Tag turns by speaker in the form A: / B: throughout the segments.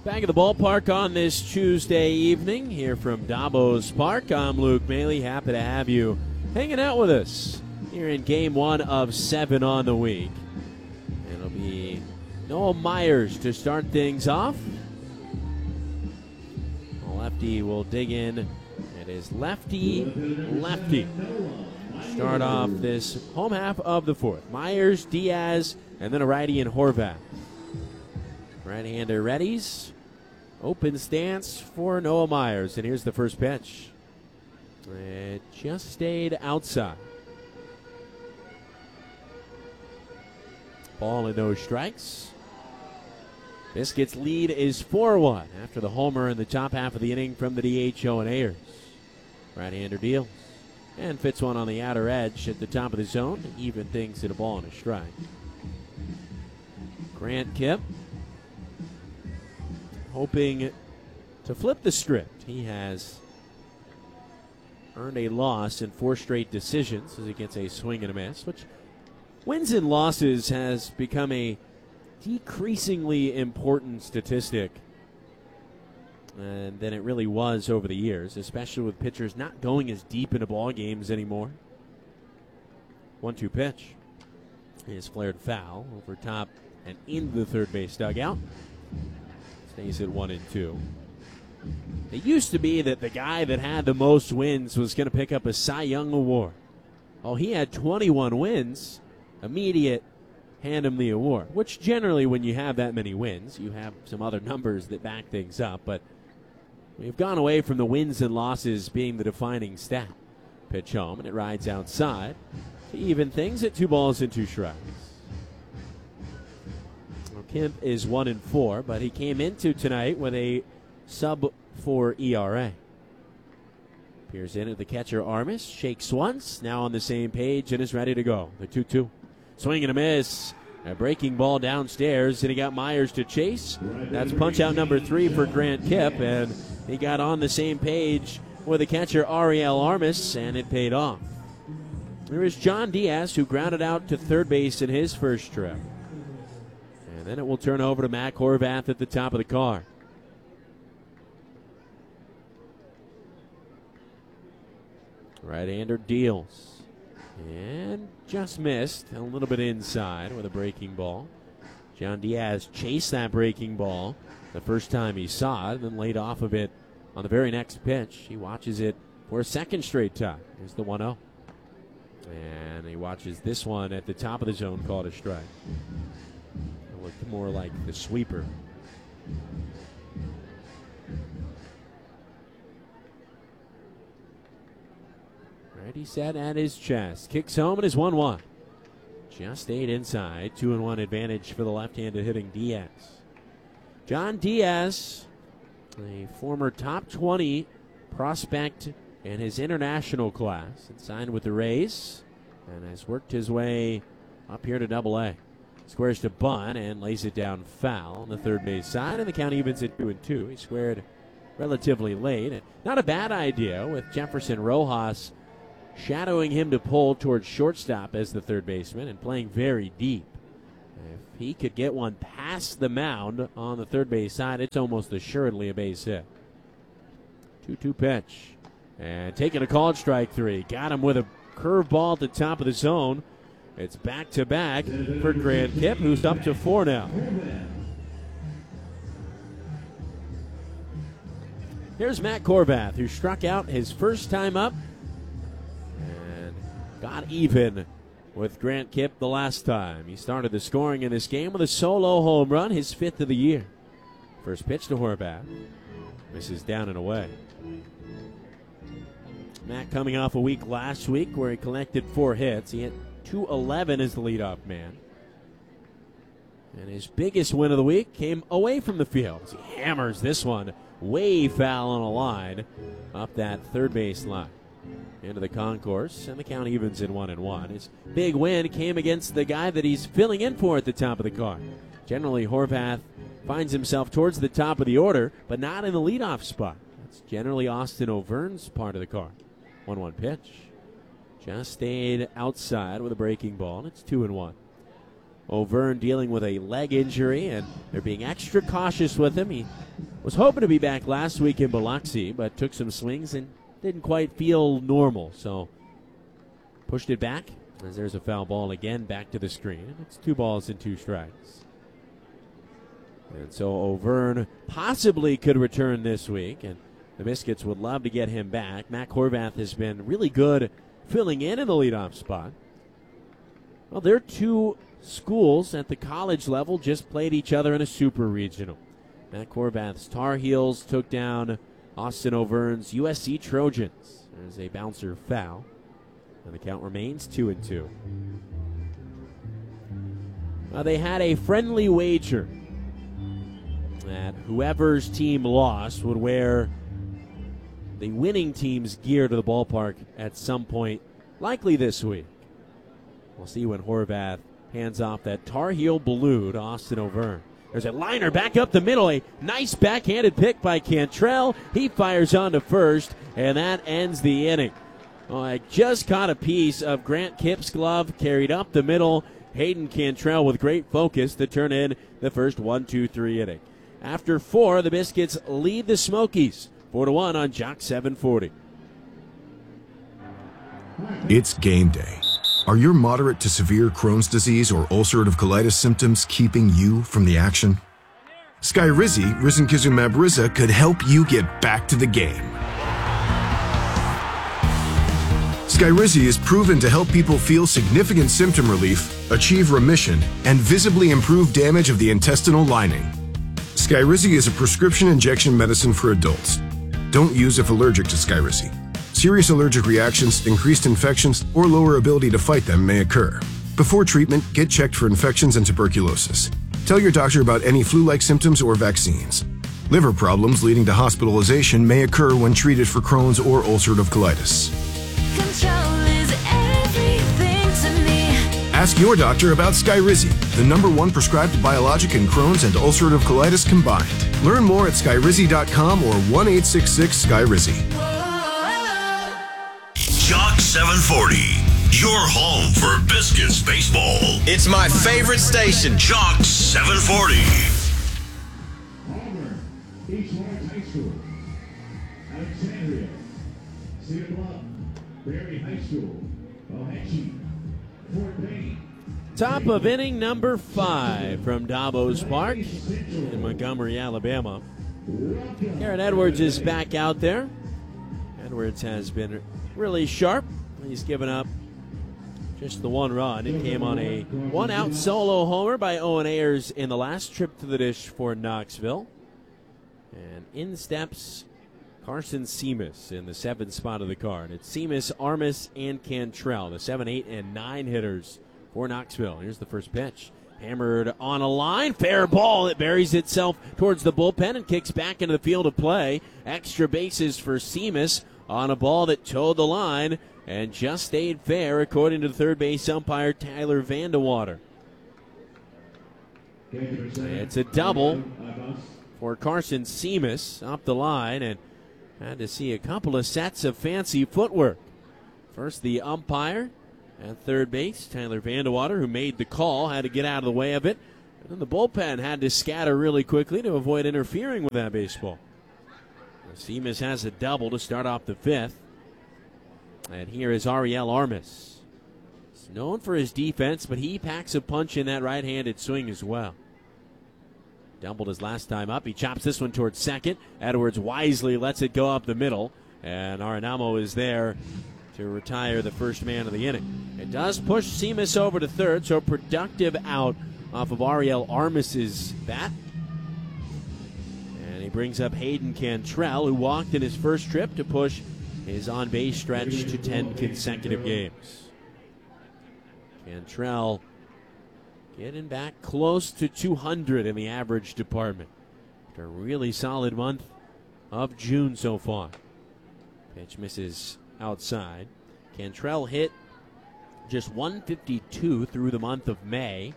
A: Back at the ballpark on this Tuesday evening here from Davos Park. I'm Luke Maley. Happy to have you hanging out with us here in Game 1 of 7 on the week. It'll be Noah Myers to start things off. The lefty will dig in. It is lefty. Start off this home half of the fourth. Myers, Diaz, and then a righty in Horvath. Right-hander readies. Open stance for Noah Myers. And here's the first pitch. It just stayed outside. Ball and no strikes. Biscuits' lead is 4-1 after the homer in the top half of the inning from the DH Owen Ayers. Right-hander deals and fits one on the outer edge at the top of the zone to even things at a ball and a strike. Grant Kipp hoping to flip the script. He has earned a loss in 4 straight decisions as he gets a swing and a miss, which wins and losses has become a decreasingly important statistic than it really was over the years, especially with pitchers not going as deep into ball games anymore. 1-2 pitch is flared foul over top and into the third base dugout. Stays at 1-2. It used to be that the guy that had the most wins was going to pick up a Cy Young award. Oh, he had 21 wins. Immediate hand him the award, which generally when you have that many wins, you have some other numbers that back things up, but we've gone away from the wins and losses being the defining stat. Pitch home, and it rides outside to even things at 2 balls and 2 strikes. Kemp is 1-4, but he came into tonight with a sub-4 ERA. Peers in at the catcher Armas, shakes once, now on the same page and is ready to go. The 2-2. Swing and a miss. A breaking ball downstairs, and he got Myers to chase. That's punch out number 3 for Grant Kipp, and he got on the same page with the catcher Ariel Armas, and it paid off. There is John Diaz, who grounded out to third base in his first trip. And then it will turn over to Matt Horvath at the top of the card. Right-hander deals. And just missed. A little bit inside with a breaking ball. John Diaz chased that breaking ball the first time he saw it, and then laid off of it on the very next pitch. He watches it for a second straight time. Here's the 1-0. And he watches this one at the top of the zone called a strike. Looked more like the sweeper. Ready, set at his chest. Kicks home and is 1-1. Just stayed inside. 2-1 advantage for the left-handed hitting Diaz. John Diaz, a former top 20 prospect in his international class, and signed with the Rays and has worked his way up here to Double-A. Squares to bunt and lays it down foul on the third base side, and the count evens at 2-2. He squared relatively late. Not a bad idea with Jefferson Rojas shadowing him to pull towards shortstop as the third baseman and playing very deep. If he could get one past the mound on the third base side, it's almost assuredly a base hit. 2-2 pitch. And taking a called strike 3. Got him with a curveball at the top of the zone. It's back-to-back for Grant Kipp, who's up to 4 now. Here's Matt Horvath, who struck out his first time up and got even with Grant Kipp the last time. He started the scoring in this game with a solo home run, his 5th of the year. First pitch to Horvath. Misses down and away. Matt coming off a week last week where he collected 4 hits. He hit .211 as the leadoff man. And his biggest win of the week came away from the field. He hammers this one way foul on a line up that third base line into the concourse, and the count evens in 1-1. His big win came against the guy that he's filling in for at the top of the card. Generally, Horvath finds himself towards the top of the order, but not in the leadoff spot. That's generally Austin O'Verne's part of the card. 1-1 pitch. Just stayed outside with a breaking ball, and it's 2-1. Auvergne dealing with a leg injury, and they're being extra cautious with him. He was hoping to be back last week in Biloxi, but took some swings and didn't quite feel normal, so pushed it back. As there's a foul ball again back to the screen, and it's 2 balls and 2 strikes. And so Auvergne possibly could return this week, and the Biscuits would love to get him back. Mac Horvath has been really good filling in the leadoff spot. Well, their 2 schools at the college level just played each other in a super regional. Mac Horvath's Tar Heels took down Austin Auvergne's USC Trojans. There's a bouncer foul, and the count remains 2-2. They had a friendly wager that whoever's team lost would wear the winning team's gear to the ballpark at some point, likely this week. We'll see when Horvath hands off that Tar Heel blue to Austin Auvergne. There's a liner back up the middle. A nice backhanded pick by Cantrell. He fires on to first, and that ends the inning. I just caught a piece of Grant Kipp's glove carried up the middle. Hayden Cantrell with great focus to turn in the first 1-2-3 inning. After 4, the Biscuits lead the Smokies 4-1 on Jock 740.
B: It's game day. Are your moderate to severe Crohn's disease or ulcerative colitis symptoms keeping you from the action? Skyrizi, risankizumab Riza, could help you get back to the game. Skyrizi is proven to help people feel significant symptom relief, achieve remission, and visibly improve damage of the intestinal lining. Skyrizi is a prescription injection medicine for adults. Don't use if allergic to Skyrizi. Serious allergic reactions, increased infections, or lower ability to fight them may occur. Before treatment, get checked for infections and tuberculosis. Tell your doctor about any flu-like symptoms or vaccines. Liver problems leading to hospitalization may occur when treated for Crohn's or ulcerative colitis.
C: Control is everything to me.
B: Ask your doctor about Skyrizi, the #1 prescribed biologic in Crohn's and ulcerative colitis combined. Learn more at skyrizi.com or 1-866-SKYRIZI.
D: Jock 740, your home for Biscuits baseball.
E: It's my favorite station.
D: Jock 740.
F: Auburn, East Lawrence High School. Alexandria, Cedar Bluff, Berry High School, Ohatchee, Fort Payne.
A: Top of inning number 5 from Davos Park in Montgomery, Alabama. Aaron Edwards is back out there. Edwards has been really sharp. He's given up just the 1 run. It came on a 1-out solo homer by Owen Ayers in the last trip to the dish for Knoxville. And in steps Carson Seamus in the 7th spot of the card. It's Seamus, Armas, and Cantrell, the 7, 8, and 9 hitters for Knoxville. Here's the first pitch. Hammered on a line. Fair ball. It buries itself towards the bullpen and kicks back into the field of play. Extra bases for Seamus on a ball that towed the line and just stayed fair, according to the third base umpire Tyler Vandewater. It's a double for Carson Seamus up the line, and had to see a couple of sets of fancy footwork. First, the umpire at third base, Tyler Vandewater, who made the call, had to get out of the way of it. And then the bullpen had to scatter really quickly to avoid interfering with that baseball. Seamus has a double to start off the 5th. And here is Ariel Armas. He's known for his defense, but he packs a punch in that right-handed swing as well. Doubled his last time up. He chops this one towards second. Edwards wisely lets it go up the middle. And Arenamo is there to retire the first man of the inning. It does push Seamus over to third, so productive out off of Ariel Armas's bat. And he brings up Hayden Cantrell, who walked in his first trip to push his on-base stretch to 10 consecutive games. Cantrell getting back close to 200 in the average department after a really solid month of June so far. Pitch misses outside. Cantrell hit just 152 through the month of May.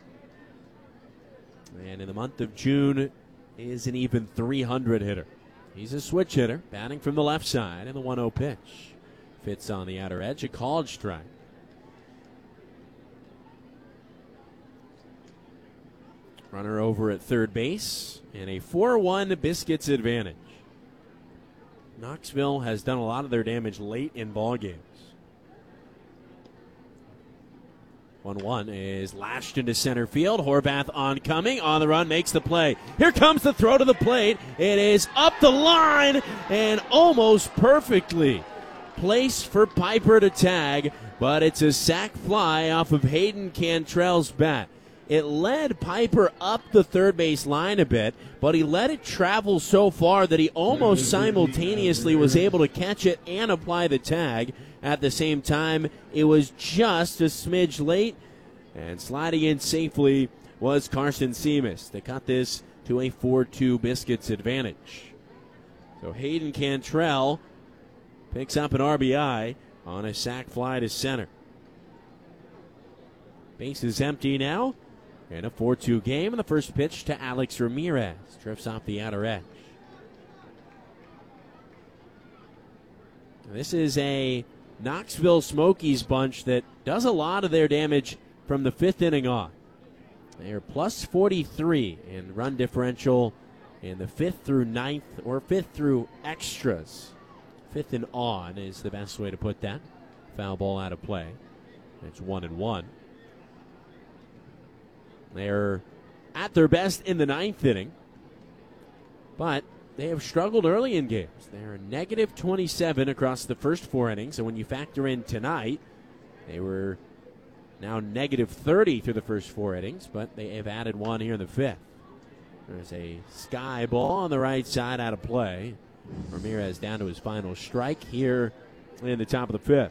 A: And in the month of June is an even 300 hitter. He's a switch hitter, batting from the left side, and the 1-0 pitch fits on the outer edge, a called strike. Runner over at third base, and a 4-1 Biscuits advantage. Knoxville has done a lot of their damage late in ball games. 1-1 is lashed into center field. Horvath oncoming, on the run, makes the play. Here comes the throw to the plate. It is up the line and almost perfectly placed for Piper to tag, but it's a sac fly off of Hayden Cantrell's bat. It led Piper up the third base line a bit, but he let it travel so far that he almost simultaneously was able to catch it and apply the tag. At the same time, it was just a smidge late, and sliding in safely was Carson Seamus to cut this to a 4-2 Biscuits advantage. So Hayden Cantrell picks up an RBI on a sac fly to center. Base is empty now. In a 4-2 game, and the first pitch to Alex Ramirez. Drifts off the outer edge. This is a Knoxville Smokies bunch that does a lot of their damage from the fifth inning on. They are plus 43 in run differential in the fifth through ninth, or fifth through extras. Fifth and on is the best way to put that. Foul ball out of play. It's 1-1. They're at their best in the ninth inning, but they have struggled early in games. They're negative 27 across the first 4 innings, and when you factor in tonight, they were now negative 30 through the first 4 innings, but they have added 1 here in the fifth. There's a sky ball on the right side out of play. Ramirez down to his final strike here in the top of the fifth.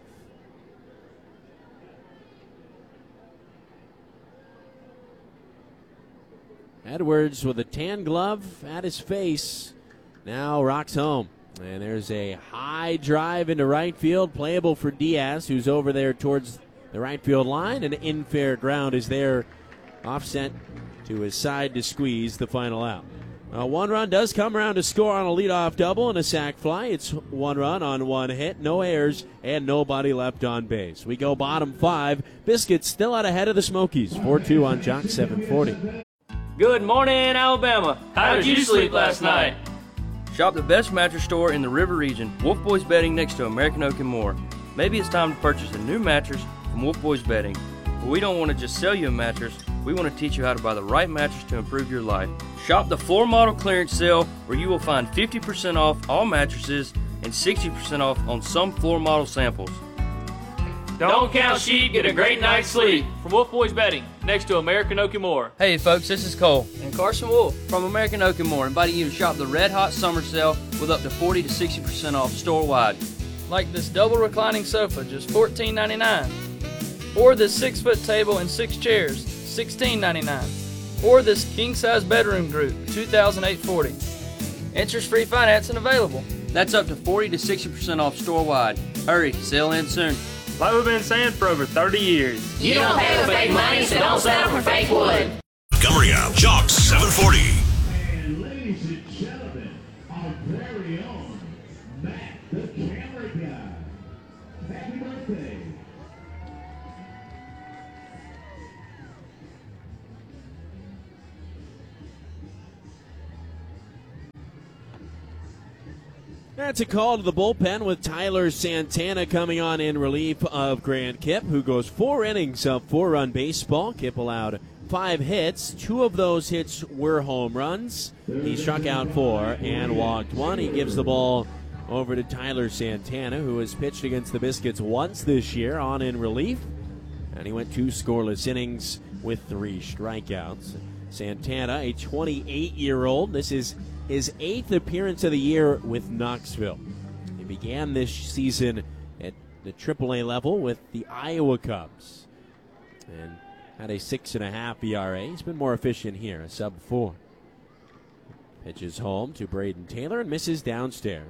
A: Edwards with a tan glove at his face now rocks home. And there's a high drive into right field, playable for Diaz, who's over there towards the right field line. And in fair ground is there, offset to his side to squeeze the final out. 1 run does come around to score on a leadoff double and a sac fly. It's 1 run on 1 hit, no errors, and nobody left on base. We go bottom 5. Biscuits still out ahead of the Smokies. 4-2 on Jock 740.
G: Good morning, Alabama. How did you sleep last night?
H: Shop the best mattress store in the River region, Wolf Boys Bedding, next to American Oak and More. Maybe it's time to purchase a new mattress from Wolf Boys Bedding. But we don't want to just sell you a mattress. We want to teach you how to buy the right mattress to improve your life. Shop the floor model clearance sale, where you will find 50% off all mattresses and 60% off on some floor model samples.
G: Don't count sheep, get a great night's sleep. From Wolf Boys Bedding, next to American Oak and More.
H: Hey folks, this is Cole and Carson Wolf from American Oak and More, inviting you to shop the Red Hot Summer Sale with up to 40 to 60% off store-wide.
I: Like this double reclining sofa, just $14.99. Or this 6-foot table and 6 chairs, $16.99. Or this king-size bedroom group, $2,840. Interest-free financing available.
H: That's up to 40 to 60% off store-wide. Hurry, sale ends soon.
G: Like we've been saying for over 30 years.
J: You don't pay with fake money, so don't settle for fake wood.
D: Coming up, Jock 740.
F: And ladies and gentlemen, our very own Matt the Camera Guy. Happy birthday.
A: That's a call to the bullpen with Tyler Santana coming on in relief of Grant Kipp, who goes 4 innings of 4-run baseball. Kipp allowed 5 hits. 2 of those hits were home runs. He struck out 4 and walked 1. He gives the ball over to Tyler Santana, who has pitched against the Biscuits once this year on in relief. And he went 2 scoreless innings with 3 strikeouts. Santana, a 28-year-old. This is his 8th appearance of the year with Knoxville. He began this season at the AAA level with the Iowa Cubs and had a 6.5 ERA. He's been more efficient here, a sub-4. Pitches home to Braden Taylor and misses downstairs.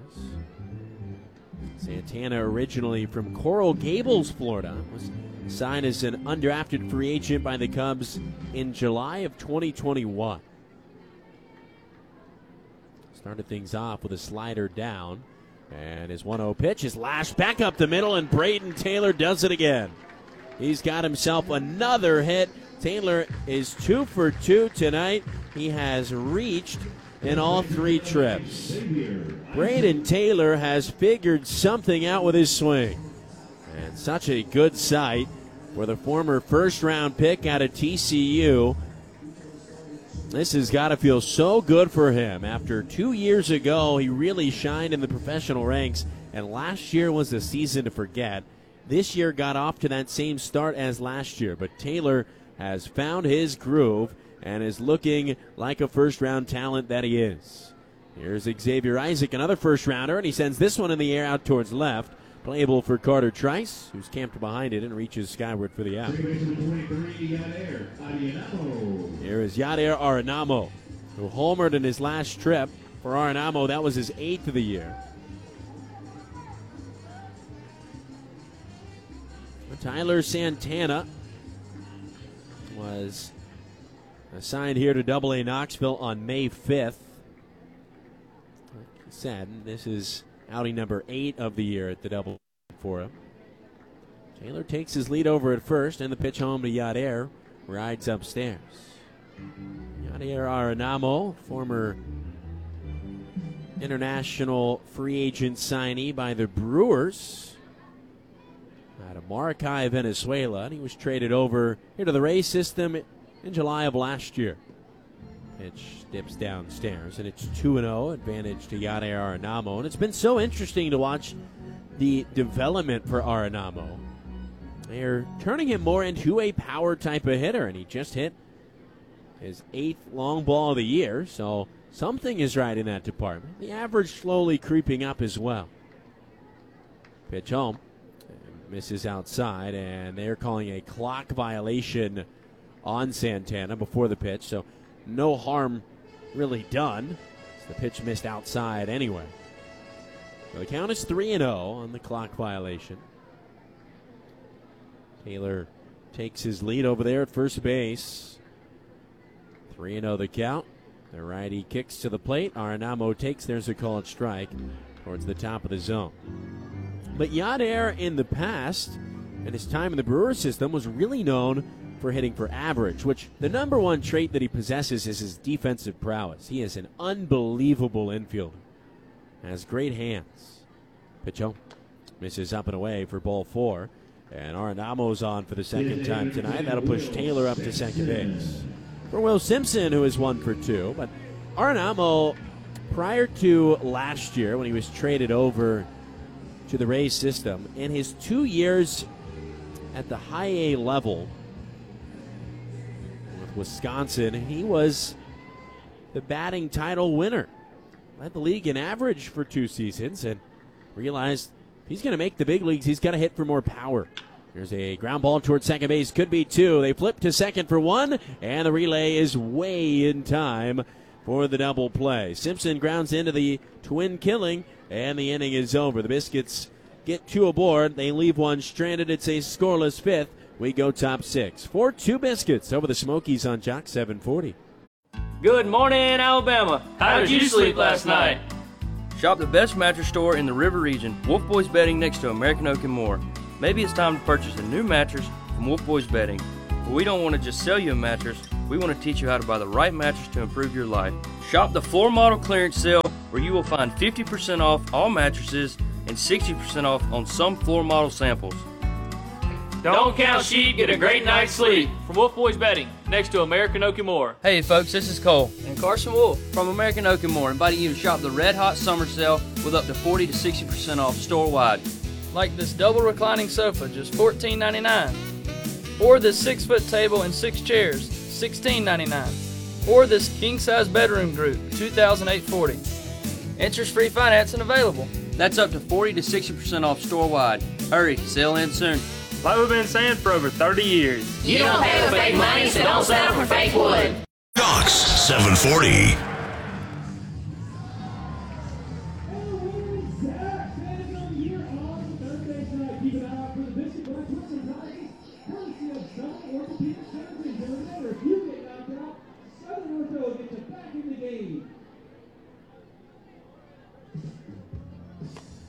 A: Santana, originally from Coral Gables, Florida, was signed as an undrafted free agent by the Cubs in July of 2021. Started things off with a slider down, and his 1-0 pitch is lashed back up the middle, and Braden Taylor does it again. He's got himself another hit. Taylor is 2 for 2 tonight. He has reached in all 3 trips. Braden Taylor has figured something out with his swing. And such a good sight for the former first-round pick out of TCU. This has got to feel so good for him. After 2 years ago, he really shined in the professional ranks, and last year was a season to forget. This year got off to that same start as last year, but Taylor has found his groove and is looking like a first-round talent that he is. Here's Xavier Isaac, another first-rounder, and he sends this one in the air out towards left. Playable for Carter Trice, who's camped behind it and reaches skyward for the out. Here is Yadier Arenamo, who homered in his last trip. For Arenamo, that was his 8th of the year. Tyler Santana was assigned here to Double-A Knoxville on May 5th. Like I said, this is outing number 8 of the year at the double for him. Taylor takes his lead over at first, and the pitch home to Yadier rides upstairs. Yadier Arenamo, former international free agent signee by the Brewers out of Maracay, Venezuela, and he was traded over here to the Rays system in July of last year. Pitch dips downstairs, and it's 2-0, advantage to Yadier Arenamo. And it's been so interesting to watch the development for Arenamo. They're turning him more into a power type of hitter, and he just hit his 8th long ball of the year, so something is right in that department. The average slowly creeping up as well. Pitch home. Misses outside, and they're calling a clock violation on Santana before the pitch, so no harm really done. The pitch missed outside anyway. So the count is 3-0 on the clock violation. Taylor takes his lead over there at first base. 3-0 the count. The righty kicks to the plate. Arenamo takes. There's a called strike towards the top of the zone. But Yadier in the past, and his time in the Brewers system, was really known for hitting for average, which the number one trait that he possesses is his defensive prowess. He is an unbelievable infielder. Has great hands. Pitch home. Misses up and away for ball 4. And Arenamo's on for the second time tonight. That'll push Taylor up to second base. For Will Simpson, who is 1 for 2. But Arenamo, prior to last year when he was traded over to the Rays system, in his 2 years at the high A level with Wisconsin, he was the batting title winner. Led the league in average for 2 seasons and realized if he's going to make the big leagues, he's got to hit for more power. Here's a ground ball towards second base. Could be 2. They flip to second for 1, and the relay is way in time for the double play. Simpson grounds into the twin killing, and the inning is over. The Biscuits get 2 aboard. They leave 1 stranded. It's a scoreless 5th. We go top 6. 4-2 Biscuits over the Smokies on Jock 740.
G: Good morning, Alabama. How did you sleep last night?
H: Shop the best mattress store in the River Region, Wolf Boys Bedding next to American Oak and More. Maybe it's time to purchase a new mattress from Wolf Boys Bedding. But we don't want to just sell you a mattress. We want to teach you how to buy the right mattress to improve your life. Shop the floor model clearance sale where you will find 50% off all mattresses and 60% off on some floor model samples.
G: Don't count sheep, get a great night's sleep. From Wolf Boys Bedding, next to American Oak and More.
H: Hey folks, this is Cole
I: And Carson Wolf.
H: from American Oak and More, inviting you to shop the Red Hot Summer Sale with up to 40 to 60% off store-wide.
I: Like this double reclining sofa, just $14.99. Or this 6-foot table and 6 chairs, $16.99. Or this king-size bedroom group, $2,840. Interest-free financing available.
H: That's up to 40 to 60% off store-wide. Hurry, sale ends soon.
K: Like we've been saying for over 30 years.
J: You don't have fake money, so don't settle for fake wood.
D: Jock 740.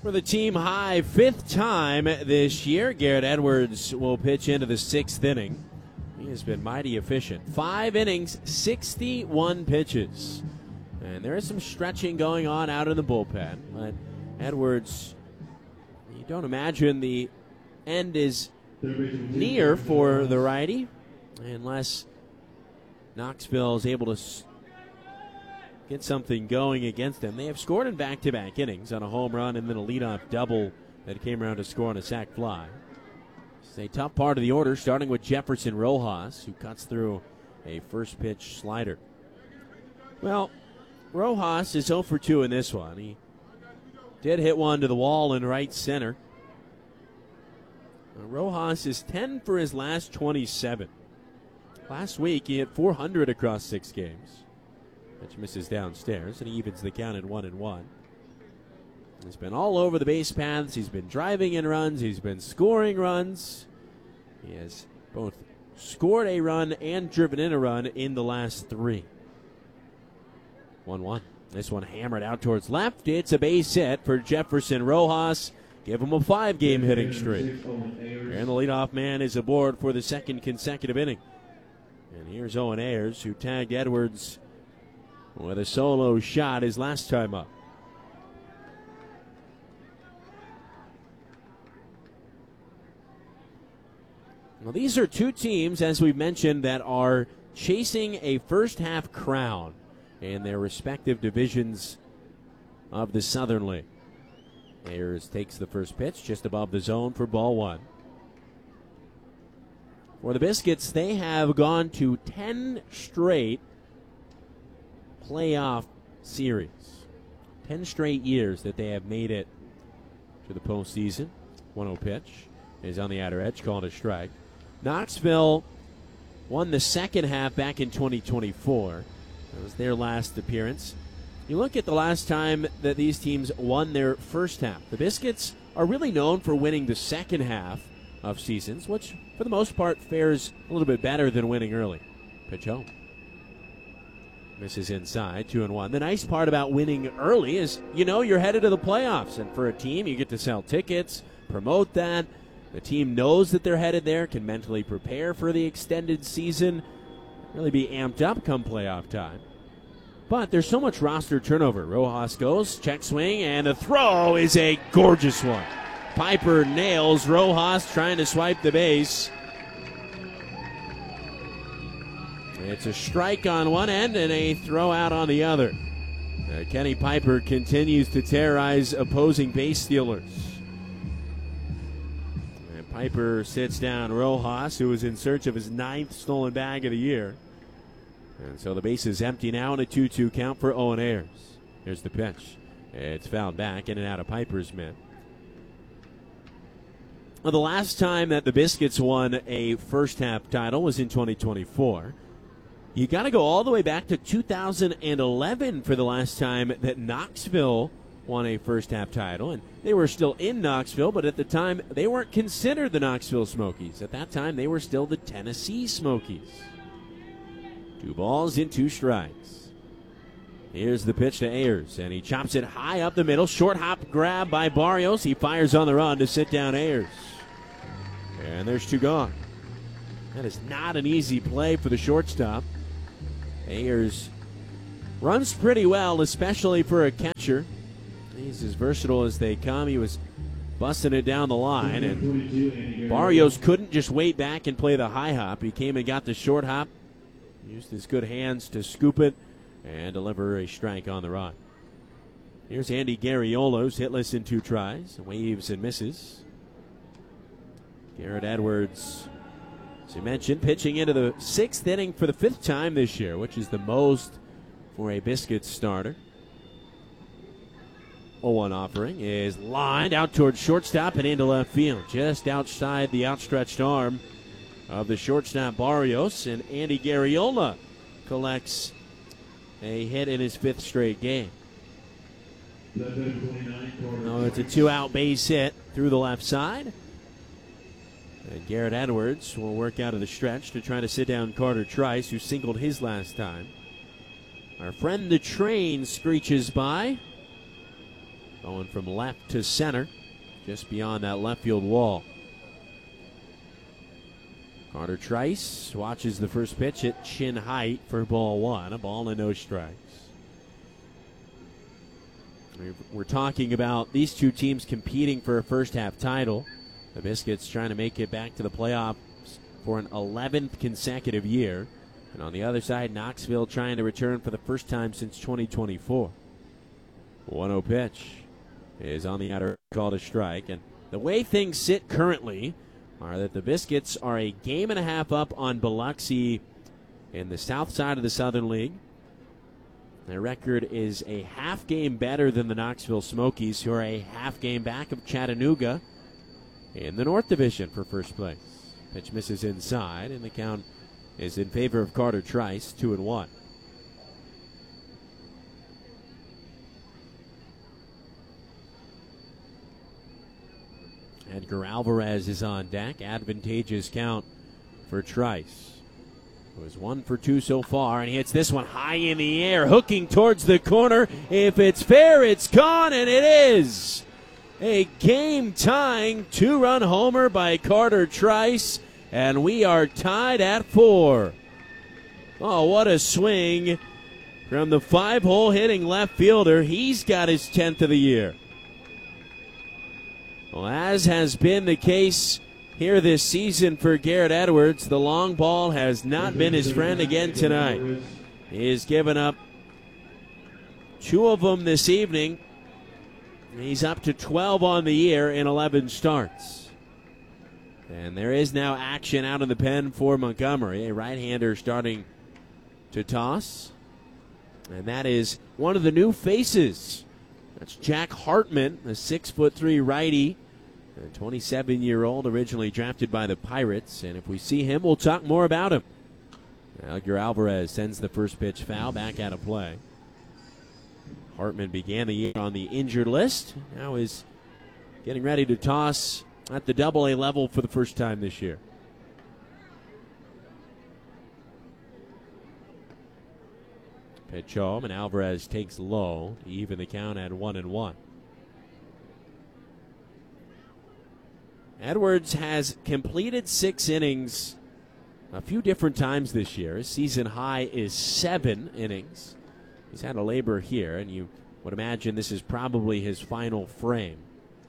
A: For the team high 5th time this year, Garrett Edwards will pitch into the 6th inning. He has been mighty efficient. 5 innings, 61 pitches. And there is some stretching going on out in the bullpen. But Edwards, you don't imagine the end is near for the righty unless Knoxville is able to get something going against them. They have scored in back-to-back innings on a home run and then a leadoff double that came around to score on a sac fly. It's a tough part of the order, starting with Jefferson Rojas, who cuts through a first-pitch slider. Well, Rojas is 0 for 2 in this one. He did hit one to the wall in right center. Rojas is 10 for his last 27. Last week, he hit 400 across 6 games. Which misses downstairs, and he evens the count at 1-1. He's been all over the base paths. He's been driving in runs. He's been scoring runs. He has both scored a run and driven in a run in the last 3. 1-1. This one hammered out towards left. It's a base hit for Jefferson Rojas. Give him a 5-game hitting streak. And the leadoff man is aboard for the 2nd consecutive inning. And here's Owen Ayers, who tagged Edwards with a solo shot his last time up. Well, these are 2 teams, as we've mentioned, that are chasing a first-half crown in their respective divisions of the Southern League. Ayers takes the first pitch just above the zone for ball 1. For the Biscuits, they have gone to 10 straight playoff series. 10 straight years that they have made it to the postseason. 1-0 pitch is on the outer edge, called a strike. Knoxville won the second half back in 2024. That was their last appearance. You look at the last time that these teams won their first half. The Biscuits are really known for winning the second half of seasons, which for the most part fares a little bit better than winning early. Pitch home. Misses inside, 2-1. The nice part about winning early is, you know, you're headed to the playoffs. And for a team, you get to sell tickets, promote that. The team knows that they're headed there, can mentally prepare for the extended season, really be amped up come playoff time. But there's so much roster turnover. Rojas goes, check swing, and the throw is a gorgeous one. Piper nails Rojas trying to swipe the base. It's a strike on one end and a throw out on the other. Kenny Piper continues to terrorize opposing base stealers. And Piper sits down Rojas, who is in search of his 9th stolen bag of the year. And so the base is empty now and a 2-2 count for Owen Ayers. Here's the pitch. It's fouled back in and out of Piper's mitt. Well, the last time that the Biscuits won a first-half title was in 2024. You got to go all the way back to 2011 for the last time that Knoxville won a first-half title. And they were still in Knoxville, but at the time, they weren't considered the Knoxville Smokies. At that time, they were still the Tennessee Smokies. 2 balls and 2 strikes. Here's the pitch to Ayers, and he chops it high up the middle. Short hop grab by Barrios. He fires on the run to sit down Ayers. And there's 2 gone. That is not an easy play for the shortstop. Ayers runs pretty well, especially for a catcher. He's as versatile as they come. He was busting it down the line, and Barrios couldn't just wait back and play the high hop. He came and got the short hop, used his good hands to scoop it, and deliver a strike on the run. Here's Andy Garriolo, who's hitless in 2 tries, waves and misses. Garrett Edwards, as you mentioned, pitching into the 6th inning for the 5th time this year, which is the most for a Biscuits starter. 0-1 offering is lined out towards shortstop and into left field, just outside the outstretched arm of the shortstop Barrios, and Andy Garriola collects a hit in his 5th straight game. Oh, it's a 2-out base hit through the left side. And Garrett Edwards will work out of the stretch to try to sit down Carter Trice, who singled his last time. Our friend the train screeches by. Going from left to center, just beyond that left field wall. Carter Trice watches the first pitch at chin height for ball one. A ball and no strikes. We're talking about these two teams competing for a first half title. The Biscuits trying to make it back to the playoffs for an 11th consecutive year. And on the other side, Knoxville trying to return for the first time since 2024. 1-0 pitch is on the outer, called a strike. And the way things sit currently are that the Biscuits are a game and a half up on Biloxi in the south side of the Southern League. Their record is a half game better than the Knoxville Smokies, who are a half game back of Chattanooga in the North Division for first place. Pitch misses inside, and the count is in favor of Carter Trice, 2-1. Edgar Alvarez is on deck. Advantageous count for Trice. It was 1 for 2 so far, and he hits this one high in the air, hooking towards the corner. If it's fair, it's gone, and it is. A game-tying 2-run homer by Carter Trice, and we are tied at 4. Oh, what a swing from the 5-hole hitting left fielder. He's got his 10th of the year. Well, as has been the case here this season for Garrett Edwards, the long ball has not been his friend again tonight. He has given up 2 of them this evening. He's up to 12 on the year in 11 starts. And there is now action out in the pen for Montgomery, a right-hander starting to toss. And that is one of the new faces. That's Jack Hartman, a 6'3" righty, a 27-year-old, originally drafted by the Pirates. And if we see him, we'll talk more about him. Edgar Alvarez sends the first pitch foul back out of play. Hartman began the year on the injured list. Now is getting ready to toss at the Double-A level for the first time this year. Pitch home, and Alvarez takes low to even the count at 1-1. Edwards has completed 6 innings a few different times this year. His season high is 7 innings. He's had a labor here, and you would imagine this is probably his final frame.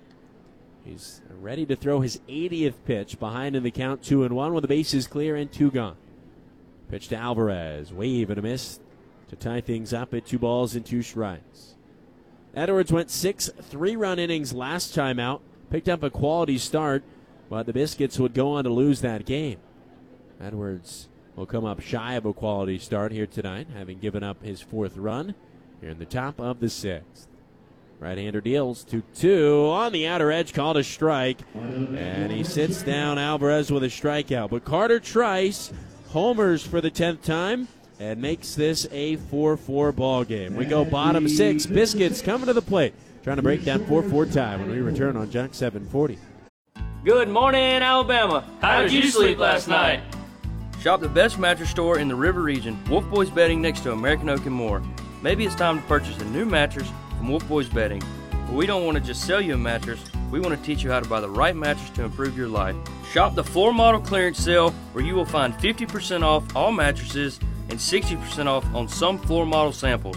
A: He's ready to throw his 80th pitch, behind in the count, 2-1 with the bases clear and 2 gone. Pitch to Alvarez, wave and a miss to tie things up at 2 balls and 2 strikes. Edwards went 6 3-run innings last time out, picked up a quality start, but the Biscuits would go on to lose that game. Edwards will come up shy of a quality start here tonight, having given up his 4th run here in the top of the 6th. Right-hander deals 2-2 on the outer edge, called a strike, and he sits down Alvarez with a strikeout. But Carter Trice homers for the 10th time and makes this a 4-4 ball game. We go bottom 6. Biscuits coming to the plate, trying to break that 4-4 tie when we return on Junk 740.
G: Good morning, Alabama. How did you sleep last night?
H: Shop the best mattress store in the River Region, Wolf Boys Bedding, next to American Oak and More. Maybe it's time to purchase a new mattress from Wolf Boys Bedding. But we don't want to just sell you a mattress, we want to teach you how to buy the right mattress to improve your life. Shop the floor model clearance sale, where you will find 50% off all mattresses and 60% off on some floor model samples.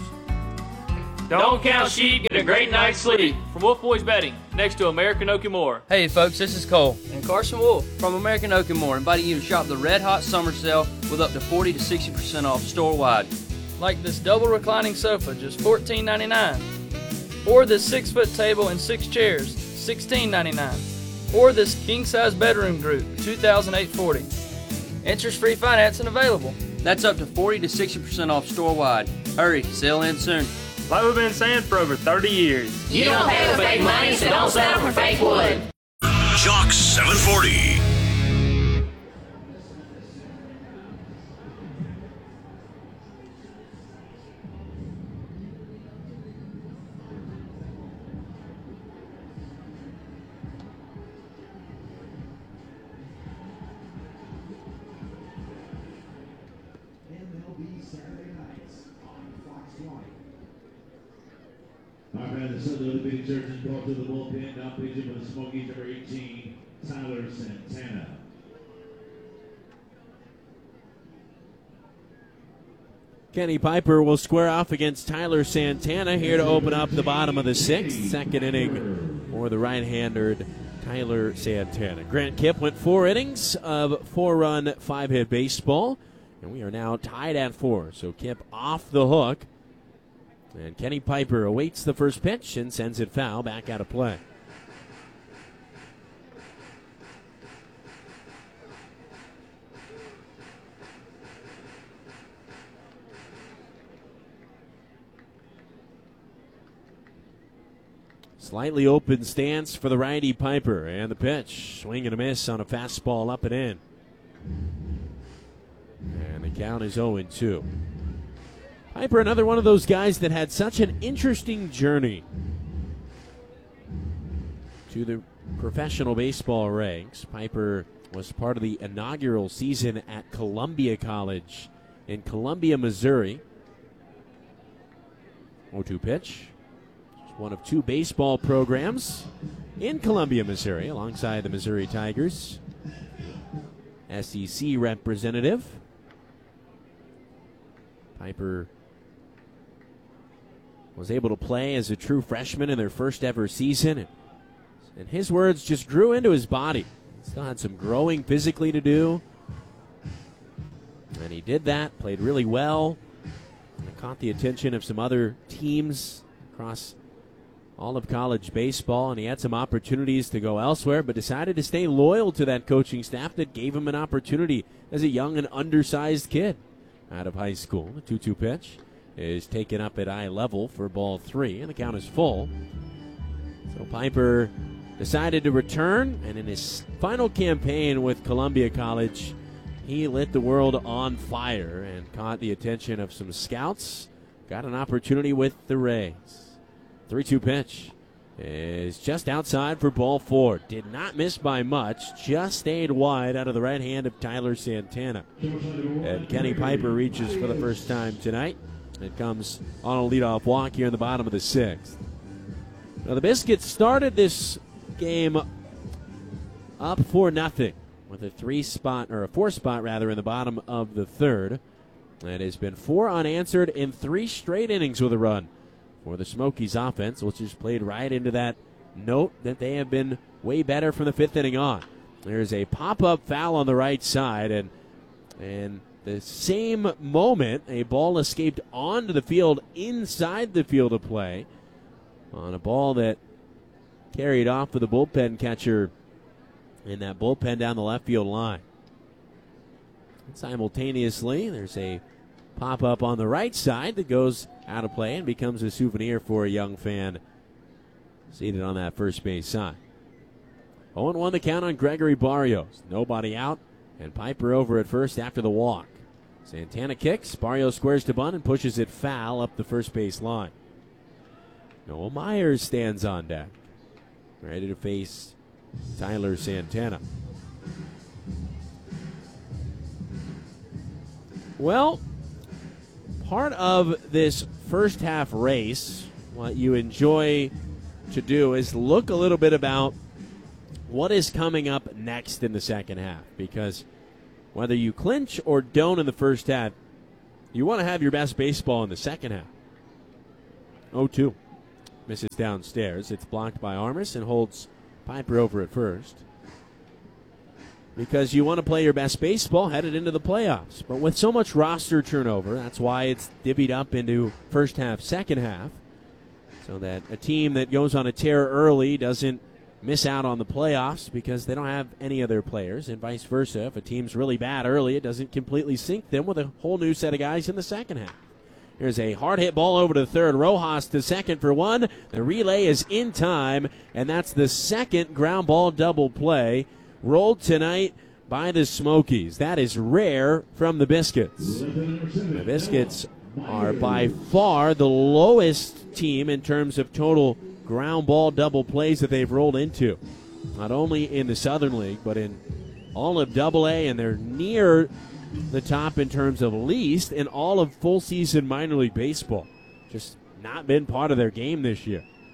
G: Don't count sheep, get a great night's sleep. From Wolf Boys Bedding, next to American Oak and More.
H: Hey folks, this is Cole
I: And Carson Wolf.
H: from American Oak and More, inviting you to shop the Red Hot Summer Sale with up to 40 to 60% off store-wide.
I: Like this double reclining sofa, just $14.99. Or this 6-foot table and 6 chairs, $16.99. Or this king-size bedroom group, $2,840. Interest-free financing available.
H: That's up to 40 to 60% off store-wide. Hurry, sale ends soon.
K: Like we've been saying for over 30 years.
J: You don't pay with fake money, so don't settle for fake wood.
D: Jock 740.
F: MLB Saturday nights on Fox 20. man, the Southern Olympic Church brought to the bullpen. Now pitching for the Smokies, number 18, Tyler Santana.
A: Kenny Piper will square off against Tyler Santana here to open up the bottom of the sixth. Second inning for the right-hander Tyler Santana. Grant Kipp went 4 innings of 4-run, 5-hit baseball, and we are now tied at 4. So Kipp off the hook, and Kenny Piper awaits the first pitch and sends it foul back out of play. Slightly open stance for the righty Piper, and the pitch, swing and a miss on a fastball up and in. And the count is 0-2. Piper, another one of those guys that had such an interesting journey to the professional baseball ranks. Piper was part of the inaugural season at Columbia College in Columbia, Missouri. 0-2 pitch. One of 2 baseball programs in Columbia, Missouri, alongside the Missouri Tigers. SEC representative. Piper was able to play as a true freshman in their first ever season. And his words, just grew into his body. Still had some growing physically to do. And he did that, played really well. And caught the attention of some other teams across all of college baseball, and he had some opportunities to go elsewhere, but decided to stay loyal to that coaching staff that gave him an opportunity as a young and undersized kid out of high school. The 2-2 pitch is taken up at eye level for ball 3, and the count is full. So Piper decided to return, and in his final campaign with Columbia College, he lit the world on fire and caught the attention of some scouts. Got an opportunity with the Rays. 3-2 pitch is just outside for ball 4. Did not miss by much, just stayed wide out of the right hand of Tyler Santana. And Kenny Piper reaches for the first time tonight. It comes on a leadoff walk here in the bottom of the 6th. Now the Biscuits started this game up 4-0 with a 4-spot in the bottom of the 3rd. It has been 4 unanswered in 3 straight innings with a run for the Smokies offense, which has played right into that note that they have been way better from the 5th inning on. There's a pop-up foul on the right side, and the same moment, a ball escaped onto the field inside the field of play on a ball that carried off with the bullpen catcher in that bullpen down the left field line. And simultaneously, there's a pop-up on the right side that goes out of play and becomes a souvenir for a young fan seated on that first base side. 0-1 the count on Gregory Barrios. Nobody out, and Piper over at first after the walk. Santana kicks, Barrios squares to bunt and pushes it foul up the first base line. Noah Myers stands on deck, ready to face Tyler Santana. Well, part of this first half race, what you enjoy to do is look a little bit about what is coming up next in the second half. Because whether you clinch or don't in the first half, you want to have your best baseball in the second half. 0-2. Misses downstairs. It's blocked by Armas and holds Piper over at first. Because you want to play your best baseball headed into the playoffs. But with so much roster turnover, that's why it's divvied up into first half, second half, so that a team that goes on a tear early doesn't miss out on the playoffs because they don't have any of their players, and vice versa. If a team's really bad early, it doesn't completely sink them with a whole new set of guys in the second half. Here's a hard hit ball over to third. Rojas to second for 1. The relay is in time, and that's the second ground ball double play rolled tonight by the Smokies. That is rare from the Biscuits. The Biscuits are by far the lowest team in terms of total ground ball double plays that they've rolled into. Not only in the Southern League, but in all of Double-A, and they're near the top in terms of least in all of full season minor league baseball. Just not been part of their game this year.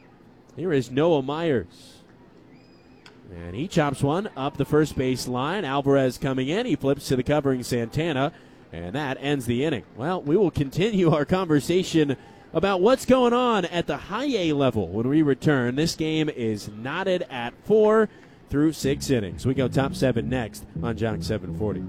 A: Here is Noah Myers. And he chops one up the first base line. Alvarez coming in. He flips to the covering Santana. And that ends the inning. Well, we will continue our conversation about what's going on at the high A level when we return. This game is knotted at 4 through 6 innings. We go top 7 next on Jock 740.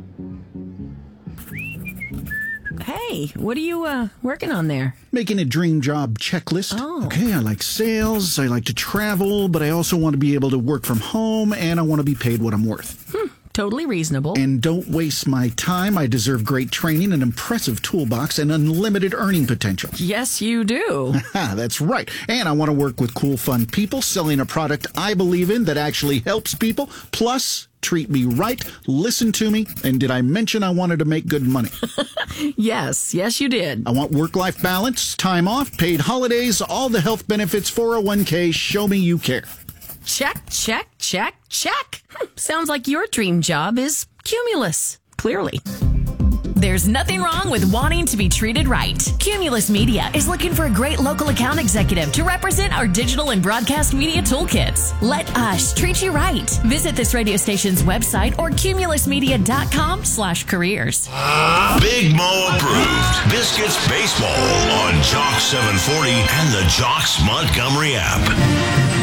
L: Hey, what are you working on there?
M: Making a dream job checklist.
L: Oh.
M: Okay, I like sales, I like to travel, but I also want to be able to work from home, and I want to be paid what I'm worth.
L: Totally reasonable.
M: And don't waste my time. I deserve great training, an impressive toolbox, and unlimited earning potential.
L: Yes, you do.
M: That's right. And I want to work with cool, fun people selling a product I believe in that actually helps people. Plus, treat me right, listen to me, and did I mention I wanted to make good money?
L: Yes, you did.
M: I want work-life balance, time off, paid holidays, all the health benefits, 401k. Show me you care.
L: Check, check, check, check. Sounds like your dream job is Cumulus, clearly.
N: There's nothing wrong with wanting to be treated right. Cumulus Media is looking for a great local account executive to represent our digital and broadcast media toolkits. Let us treat you right. Visit this radio station's website or cumulusmedia.com/careers.
D: Big Mo approved. Biscuits Baseball on Jock 740 and the Jocks Montgomery app.